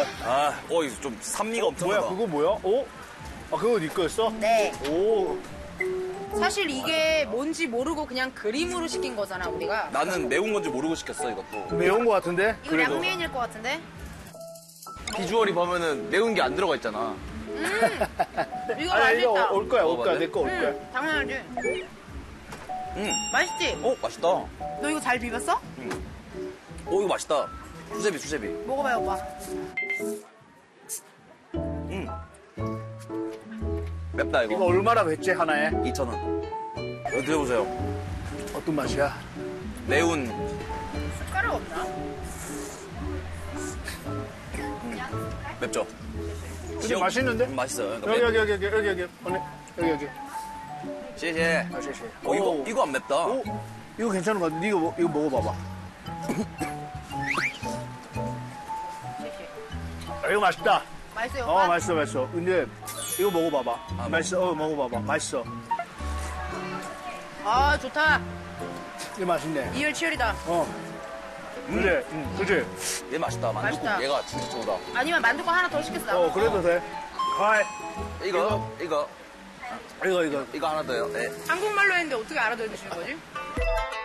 이거 좀 산미가 엄청나다. 뭐야, 그거 뭐야? 오? 아, 그거 네 거였어? 네. 오. 사실 이게 뭔지 모르고 그냥 그림으로 시킨 거잖아, 우리가. 나는 매운 건지 모르고 시켰어, 이것도. 매운 거 같은데? 이거 양면일 것 같은데? 비주얼이 보면은 매운 게 안 들어가 있잖아. 이거 아니, 이거 맛있다. 올 거야, 올 거야. 먹어봐도 내 거 올 거야. 당연하지. 맛있지? 맛있다. 너 이거 잘 비볐어? 이거 맛있다. 수제비. 먹어봐요, 오빠. 맵다, 이거 이거. 얼마라고 했지, 하나에? 2,000원. 이거 드셔보세요. 어떤 맛이야? 매운. 숟가락 없나? 맵죠? 근데 맛있는데? 맛있어요. 여기. 언니, 여기. 시시해. 아, 쉐쉐. 이거 안 맵다. 오, 이거 괜찮은 것 같아. 이거 먹어봐봐. 이거 맛있다. 맛있어요, 오빠? 맛있어. 근데 이거 먹어봐봐. 맛있어. 먹어봐봐. 맛있어. 아, 좋다. 이거 맛있네. 이열치열이다. 그래, 그치? 얘 맛있다. 만두국 맛있다. 얘가 진짜 좋다. 아니면 만두국 하나 더 시켰어. 그래도 돼. 하이. 이거 이거. 하나 더요. 네. 한국말로 했는데 어떻게 알아들으시는 거지?